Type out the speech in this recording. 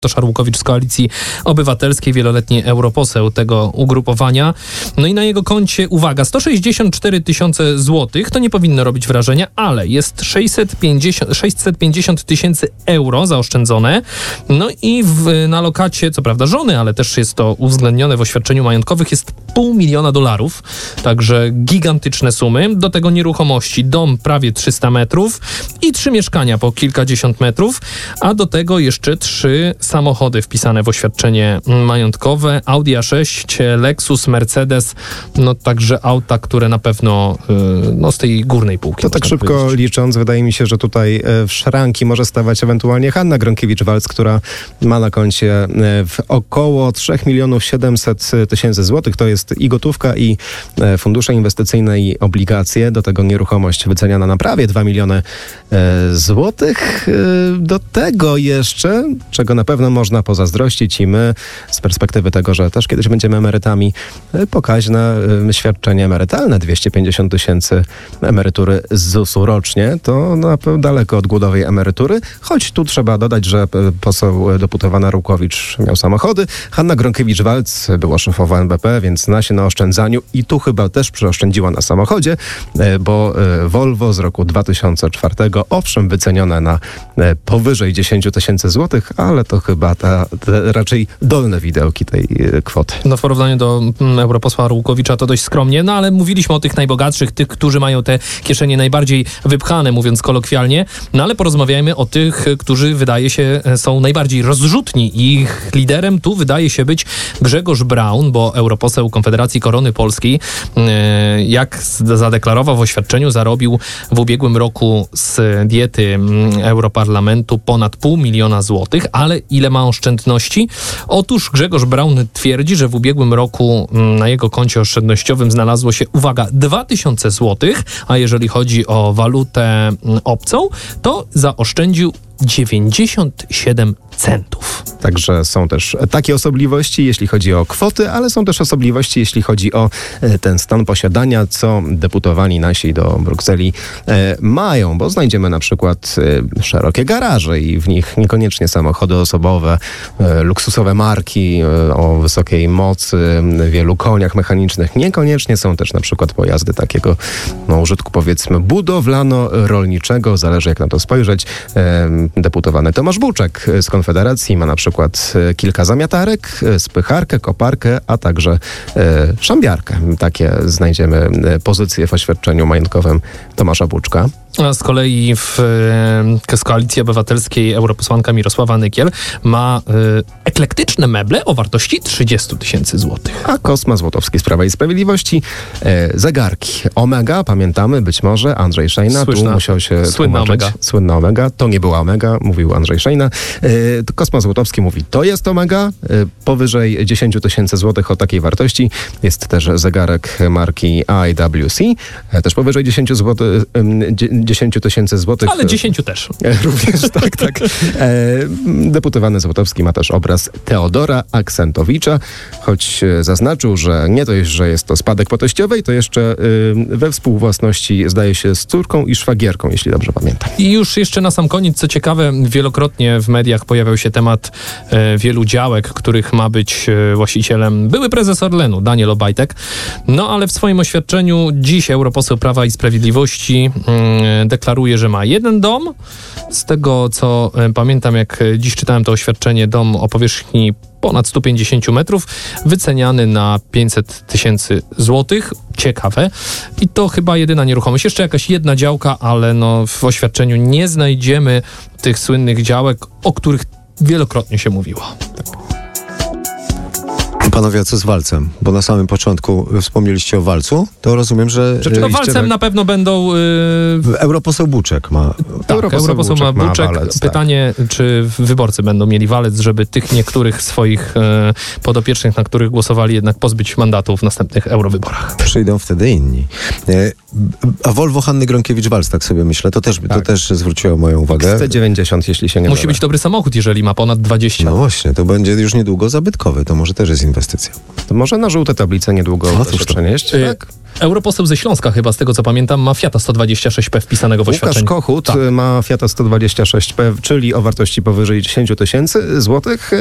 Szarłukowicz z Koalicji Obywatelskiej, wieloletni europoseł tego ugrupowania. No i na jego koncie, uwaga, 164 tysiące złotych, to nie powinno robić wrażenia, ale jest 650 tysięcy euro zaoszczędzone. No i na lokacie, co prawda żony, ale też jest to uwzględnione w oświadczeniu majątkowym, jest $500 000, także gigantyczne sumy. Do tego nieruchomości, dom prawie 300 metrów i 3 mieszkania po kilkadziesiąt metrów, a do tego jeszcze 3 samochody wpisane w oświadczenie majątkowe. Audi A6, Lexus, Mercedes, no także auta, które na pewno z tej górnej półki. To tak szybko licząc, wydaje mi się, że tutaj w szranki może stawać ewentualnie Hanna Gronkiewicz-Waltz, która ma na koncie w około 3 700 000 złotych. To jest i gotówka, i fundusze inwestycyjne, i obligacje. Do tego nieruchomość wyceniana na prawie 2 miliony złotych. Do tego jeszcze, czego na pewno można pozazdrościć i my z perspektywy tego, że też kiedyś będziemy emerytami, pokaźne świadczenie emerytalne, 250 000 emerytury z ZUS-u rocznie, to daleko od głodowej emerytury, choć tu trzeba dodać, że poseł deputowana Rukowicz miał samochody, Hanna Gronkiewicz-Waltz była szefową NBP, więc zna się na oszczędzaniu i tu chyba też przeoszczędziła na samochodzie, bo Volvo z roku 2004, owszem, wycenione na powyżej 10 000 złotych, ale to chyba te raczej dolne widełki tej kwoty. No w porównaniu do europosła Rukowicza to dość skromnie, no ale mówiliśmy o tych najbogatszych, tych, którzy mają te kieszenie najbardziej wypchane, mówiąc kolokwialnie, no ale porozmawiajmy o tych, którzy wydaje się są najbardziej rozrzutni i ich liderem tu wydaje się być Grzegorz Braun, bo europoseł Konfederacji Korony Polskiej, jak zadeklarował w oświadczeniu, zarobił w ubiegłym roku z diety Europarlamentu ponad $500 000 złotych, ale ile ma oszczędności? Otóż Grzegorz Braun twierdzi, że w ubiegłym roku na jego koncie oszczędnościowym znalazło się, uwaga, 2000 złotych, a jeżeli chodzi o walutę obcą, to zaoszczędził 97 centów. Także są też takie osobliwości, jeśli chodzi o kwoty, ale są też osobliwości, jeśli chodzi o ten stan posiadania, co deputowani nasi do Brukseli mają, bo znajdziemy na przykład szerokie garaże i w nich niekoniecznie samochody osobowe, luksusowe marki o wysokiej mocy, wielu koniach mechanicznych. Niekoniecznie są też na przykład pojazdy takiego użytku, powiedzmy, budowlano-rolniczego, zależy jak na to spojrzeć. Deputowany Tomasz Buczek z Konfederacji ma na przykład kilka zamiatarek, spycharkę, koparkę, a także szambiarkę. Takie znajdziemy pozycje w oświadczeniu majątkowym Tomasza Buczka. A z kolei z Koalicji Obywatelskiej europosłanka Mirosława Nykiel ma eklektyczne meble o wartości 30 000 złotych. A Kosma Złotowski z Prawa i Sprawiedliwości zegarki Omega, pamiętamy, być może Andrzej Szejna. Tu musiał się Słynna Omega. To nie była Omega, mówił Andrzej Szejna. Kosma Złotowski mówi, to jest Omega. Powyżej 10 000 złotych o takiej wartości jest też zegarek marki IWC. Też powyżej 10 000 złotych. Ale 10 też. Również, tak. Deputowany Złotowski ma też obraz Teodora Aksentowicza, choć zaznaczył, że nie dość, że jest to spadek po teściowej, to jeszcze we współwłasności zdaje się z córką i szwagierką, jeśli dobrze pamiętam. I już jeszcze na sam koniec, co ciekawe, wielokrotnie w mediach pojawiał się temat wielu działek, których ma być właścicielem były prezes Orlenu, Daniel Obajtek. No ale w swoim oświadczeniu dziś europoseł Prawa i Sprawiedliwości deklaruje, że ma jeden dom. Z tego, co pamiętam, jak dziś czytałem to oświadczenie, dom o powierzchni ponad 150 metrów, wyceniany na 500 000 złotych. Ciekawe. I to chyba jedyna nieruchomość. Jeszcze jakaś jedna działka, ale w oświadczeniu nie znajdziemy tych słynnych działek, o których wielokrotnie się mówiło. Panowie, co z walcem? Bo na samym początku wspomnieliście o walcu, to rozumiem, że... walcem na pewno będą... Europoseł Buczek ma... Tak, europoseł ma Buczek. Walec, pytanie, czy wyborcy będą mieli walec, żeby tych niektórych swoich podopiecznych, na których głosowali, jednak pozbyć mandatów w następnych eurowyborach. Przyjdą wtedy inni. A Volvo Hanny Gronkiewicz-Waltz, tak sobie myślę, to też zwróciło moją uwagę. XC90, jeśli się nie Musi być dobry samochód, jeżeli ma ponad 20. No właśnie, to będzie już niedługo zabytkowy, to może też jest inwestycja. inwestycja. To może na żółte tablice niedługo uda się przenieść. Tak? Europoseł ze Śląska chyba, z tego co pamiętam, ma Fiata 126P wpisanego w oświadczeniu. Łukasz Kochut ma Fiata 126P, czyli o wartości powyżej 10 000 złotych.